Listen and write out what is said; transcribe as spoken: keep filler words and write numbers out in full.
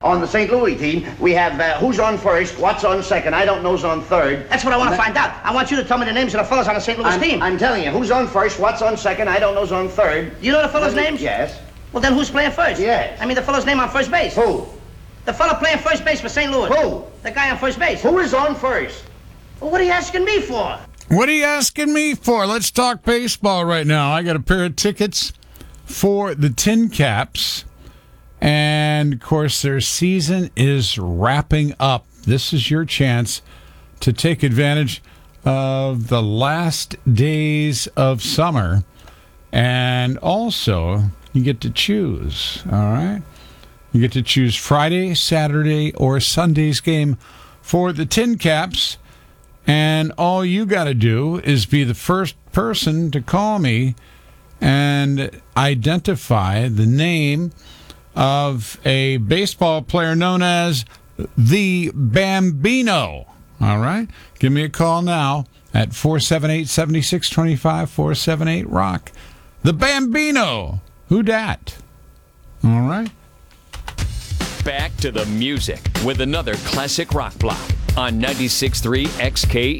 On the Saint Louis team, we have uh, who's on first, what's on second, I don't know's on third. That's what I want to find out. I want you to tell me the names of the fellas on the Saint Louis I'm, team. I'm telling you, who's on first, what's on second, I don't know's on third. You know the fellas' Then- names? Yes. Well, then who's playing first? Yes. I mean the fellow's name on first base. Who? The fellow playing first base for Saint Louis. Who? The guy on first base. Who is on first? Well, what are you asking me for? What are you asking me for? Let's talk baseball right now. I got a pair of tickets for the Tin Caps. And, of course, their season is wrapping up. This is your chance to take advantage of the last days of summer. And also, you get to choose, all right? You get to choose Friday, Saturday, or Sunday's game for the Tin Caps. And all you got to do is be the first person to call me and identify the name of a baseball player known as the Bambino. All right? Give me a call now at four seven eight, seven six two five, four seven eight, rock. The Bambino. Who dat? All right? Back to the music with another classic rock block on ninety-six point three X K